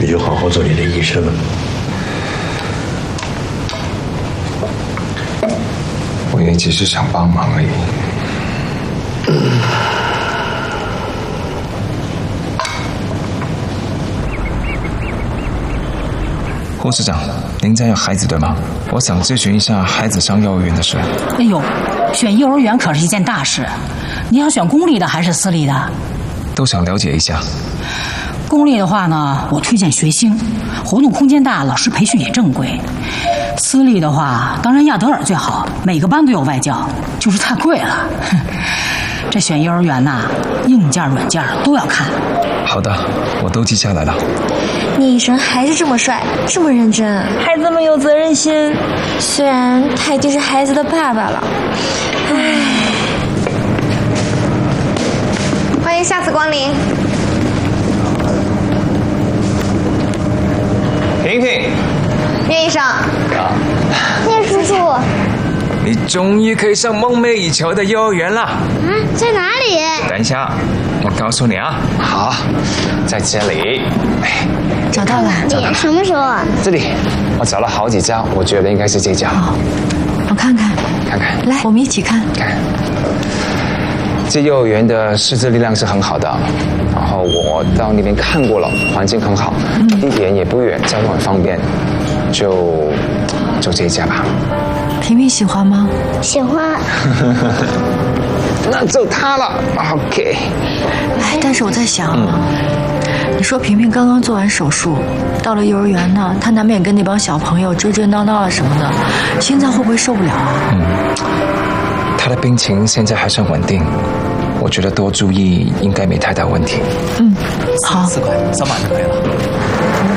你就好好做你的医生了。 我也只是想帮忙而已。护士长，您家有孩子对吗？我想咨询一下孩子上幼儿园的事。 哎呦，选幼儿园可是一件大事，你想选公立的还是私立的？ 都想了解一下。 公立的话呢，我推荐学兴，活动空间大，老师培训也正规。私立的话，当然亚德尔最好，每个班都有外教，就是太贵了。这选幼儿园呐，硬件软件都要看。 好的，我都记下来了。 聂医生还是这么帅，这么认真， 还这么有责任心。 虽然他已经是孩子的爸爸了，唉。 欢迎下次光临。 萍萍， 聂医生。 聂叔叔， 你终于可以上梦寐以求的幼儿园了。 在哪里？ 等一下，我告诉你啊。好，在这里。 找到了。什么时候？ 这里，我找了好几家，我觉得应该是这家。 好，我看看。 看看。 来，我们一起看。 看。这幼儿园的师资力量是很好的，然后我到那边看过了，环境很好，地点也不远，交通很方便，就这一家吧。 萍萍喜欢吗？ 喜欢。 那就他了 ，OK。 哎，但是我在想，你说萍萍刚刚做完手术，到了幼儿园呢，她难免跟那帮小朋友追追闹闹啊什么的，心脏会不会受不了啊？ 他的病情现在还算稳定，我觉得多注意应该没太大问题。 好，4块300就可以了。